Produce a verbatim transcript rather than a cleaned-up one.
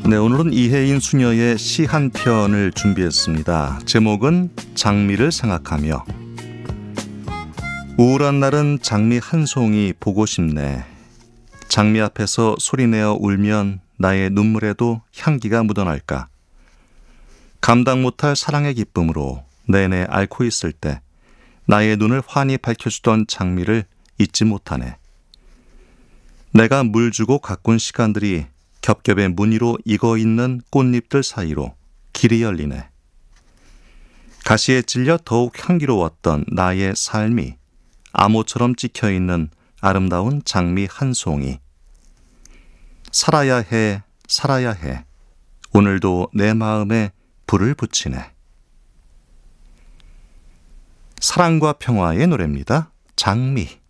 네, 오늘은 이혜인 수녀의 시 한 편을 준비했습니다. 제목은 장미를 생각하며. 우울한 날은 장미 한 송이 보고 싶네. 장미 앞에서 소리내어 울면 나의 눈물에도 향기가 묻어날까. 감당 못할 사랑의 기쁨으로 내내 앓고 있을 때 나의 눈을 환히 밝혀주던 장미를 잊지 못하네. 내가 물 주고 가꾼 시간들이 겹겹의 무늬로 익어있는 꽃잎들 사이로 길이 열리네. 가시에 찔려 더욱 향기로웠던 나의 삶이 암호처럼 찍혀있는 아름다운 장미 한 송이. 살아야 해, 살아야 해. 오늘도 내 마음에 불을 붙이네. 사랑과 평화의 노래입니다. 장미.